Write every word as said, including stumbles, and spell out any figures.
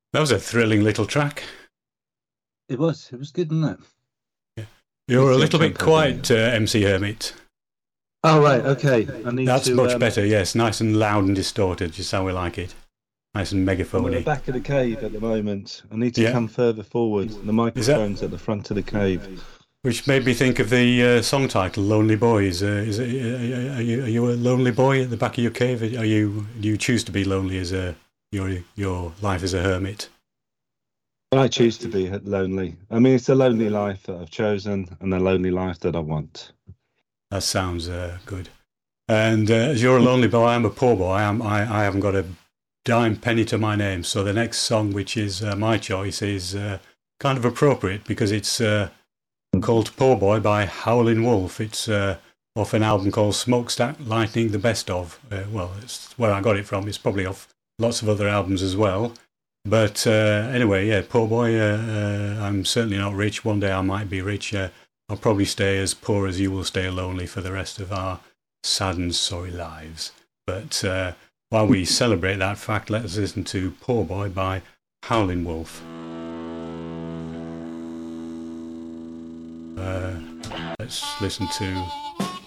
That was a thrilling little track. It was. It was good, wasn't it? You're a Pity I little can't bit play the quiet, video. uh, M C Hermit. Oh right, okay. I need That's to. much Um, better, yes. Nice and loud and distorted, just how we like it. Nice and I'm at the megaphony. back of the cave at the moment. I need to Yeah. come further forward. The Is that microphone's at the front of the cave. which made me think of the uh, song title, "Lonely Boys." Uh, is it? Are you, are you a lonely boy at the back of your cave? Are you? Do you choose to be lonely as a your your life as a hermit? I choose to be lonely. I mean, it's a lonely life that I've chosen, and a lonely life that I want. That sounds uh, good. And uh, as you're a lonely boy, I'm a poor boy. I'm, I I haven't got a dime penny to my name. So the next song, which is uh, my choice, is uh, kind of appropriate because it's uh, called "Poor Boy" by Howlin' Wolf. It's uh, off an album called Smokestack Lightning, the best of. Uh, well, it's where I got it from. It's probably off lots of other albums as well. But uh, anyway, yeah, Poor Boy. Uh, uh, I'm certainly not rich. One day I might be rich. Uh, I'll probably stay as poor as you will stay lonely for the rest of our sad and sorry lives. But uh, while we celebrate that fact, let's listen to Poor Boy by Howlin' Wolf. Uh, let's listen to